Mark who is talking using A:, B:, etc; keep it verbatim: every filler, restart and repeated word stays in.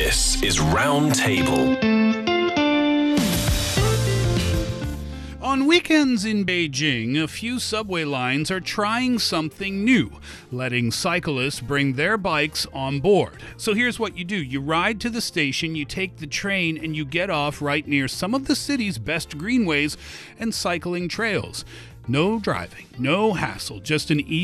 A: This is Round Table.
B: On weekends in Beijing, a few subway lines are trying something new, letting cyclists bring their bikes on board. So here's what you do. You ride to the station, you take the train, and you get off right near some of the city's best greenways and cycling trails. No driving, no hassle, just an easy